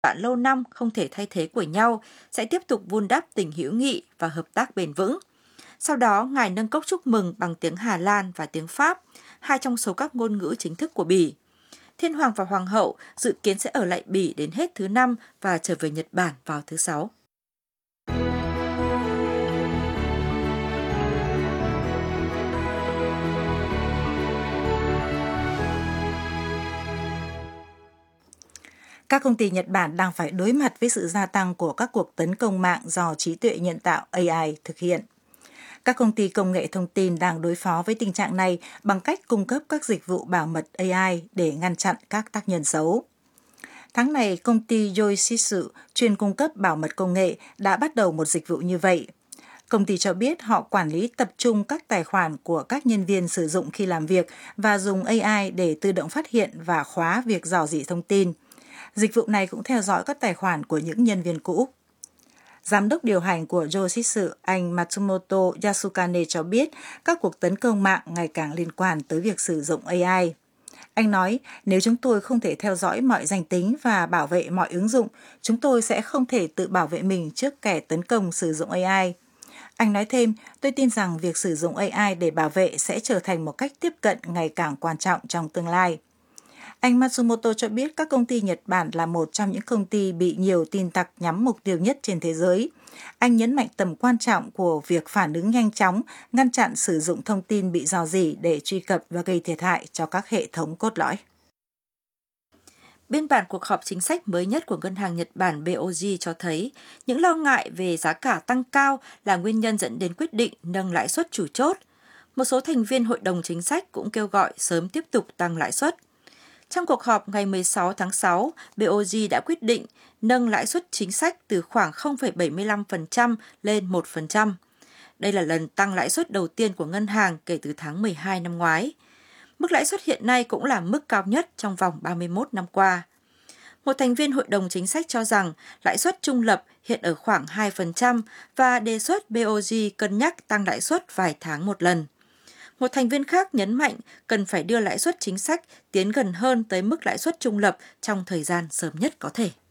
bạn lâu năm không thể thay thế của nhau sẽ tiếp tục vun đắp tình hữu nghị và hợp tác bền vững. Sau đó, Ngài nâng cốc chúc mừng bằng tiếng Hà Lan và tiếng Pháp, hai trong số các ngôn ngữ chính thức của Bỉ. Thiên hoàng và hoàng hậu dự kiến sẽ ở lại Bỉ đến hết thứ Năm và trở về Nhật Bản vào thứ Sáu. Các công ty Nhật Bản đang phải đối mặt với sự gia tăng của các cuộc tấn công mạng do trí tuệ nhân tạo AI thực hiện. Các công ty công nghệ thông tin đang đối phó với tình trạng này bằng cách cung cấp các dịch vụ bảo mật AI để ngăn chặn các tác nhân xấu. Tháng này, công ty Yoshitsu chuyên cung cấp bảo mật công nghệ đã bắt đầu một dịch vụ như vậy. Công ty cho biết họ quản lý tập trung các tài khoản của các nhân viên sử dụng khi làm việc và dùng AI để tự động phát hiện và khóa việc rò rỉ thông tin. Dịch vụ này cũng theo dõi các tài khoản của những nhân viên cũ. Giám đốc điều hành của Yoshitsu, anh Matsumoto Yasukane cho biết các cuộc tấn công mạng ngày càng liên quan tới việc sử dụng AI. Anh nói, nếu chúng tôi không thể theo dõi mọi danh tính và bảo vệ mọi ứng dụng, chúng tôi sẽ không thể tự bảo vệ mình trước kẻ tấn công sử dụng AI. Anh nói thêm, tôi tin rằng việc sử dụng AI để bảo vệ sẽ trở thành một cách tiếp cận ngày càng quan trọng trong tương lai. Anh Matsumoto cho biết các công ty Nhật Bản là một trong những công ty bị nhiều tin tặc nhắm mục tiêu nhất trên thế giới. Anh nhấn mạnh tầm quan trọng của việc phản ứng nhanh chóng, ngăn chặn sử dụng thông tin bị rò rỉ để truy cập và gây thiệt hại cho các hệ thống cốt lõi. Biên bản cuộc họp chính sách mới nhất của Ngân hàng Nhật Bản BOJ cho thấy những lo ngại về giá cả tăng cao là nguyên nhân dẫn đến quyết định nâng lãi suất chủ chốt. Một số thành viên hội đồng chính sách cũng kêu gọi sớm tiếp tục tăng lãi suất. Trong cuộc họp ngày 16 tháng 6, BOJ đã quyết định nâng lãi suất chính sách từ khoảng 0,75% lên 1%. Đây là lần tăng lãi suất đầu tiên của ngân hàng kể từ tháng 12 năm ngoái. Mức lãi suất hiện nay cũng là mức cao nhất trong vòng 31 năm qua. Một thành viên hội đồng chính sách cho rằng lãi suất trung lập hiện ở khoảng 2% và đề xuất BOJ cân nhắc tăng lãi suất vài tháng một lần. Một thành viên khác nhấn mạnh cần phải đưa lãi suất chính sách tiến gần hơn tới mức lãi suất trung lập trong thời gian sớm nhất có thể.